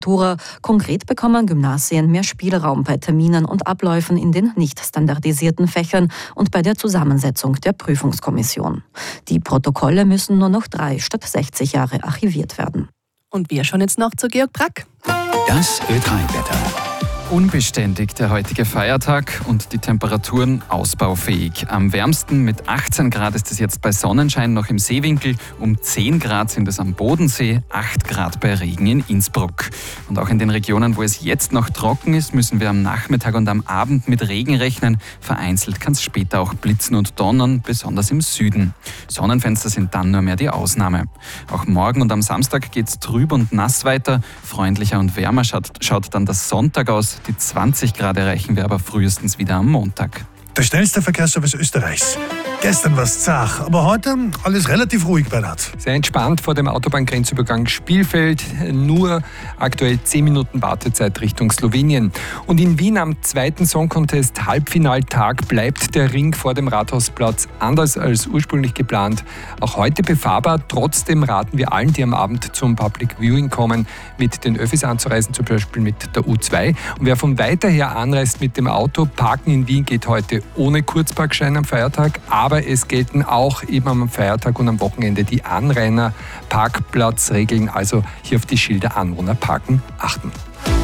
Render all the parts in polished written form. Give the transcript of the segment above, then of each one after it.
Konkret bekommen Gymnasien mehr Spielraum bei Terminen und Abläufen in den nicht standardisierten Fächern und bei der Zusammensetzung der Prüfungskommission. Die Protokolle müssen nur noch 3 statt 60 Jahre archiviert werden. Und wir schauen jetzt noch zu Georg Brack. Das Ö3-Wetter. Unbeständig der heutige Feiertag und die Temperaturen ausbaufähig. Am wärmsten mit 18 Grad ist es jetzt bei Sonnenschein noch im Seewinkel. Um 10 Grad sind es am Bodensee, 8 Grad bei Regen in Innsbruck. Und auch in den Regionen, wo es jetzt noch trocken ist, müssen wir am Nachmittag und am Abend mit Regen rechnen. Vereinzelt kann es später auch blitzen und donnern, besonders im Süden. Sonnenfenster sind dann nur mehr die Ausnahme. Auch morgen und am Samstag geht es trüb und nass weiter. Freundlicher und wärmer schaut dann das Sonntag aus. Die 20 Grad erreichen wir aber frühestens wieder am Montag. Der schnellste Verkehrsservice Österreichs. Gestern war es zach, aber heute alles relativ ruhig bei Rad. Sehr entspannt vor dem Autobahngrenzübergang Spielfeld. Nur aktuell 10 Minuten Wartezeit Richtung Slowenien. Und in Wien am 2. Song Contest Halbfinaltag bleibt der Ring vor dem Rathausplatz anders als ursprünglich geplant. Auch heute befahrbar. Trotzdem raten wir allen, die am Abend zum Public Viewing kommen, mit den Öffis anzureisen, zum Beispiel mit der U2. Und wer von weiter her anreist mit dem Auto, Parken in Wien geht heute ohne Kurzparkschein am Feiertag. Aber es gelten auch eben am Feiertag und am Wochenende die Anrainer-Parkplatzregeln, also hier auf die Schilder Anwohner parken achten.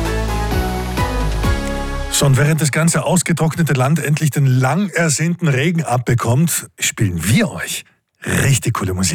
So, und während das ganze ausgetrocknete Land endlich den lang ersehnten Regen abbekommt, spielen wir euch richtig coole Musik.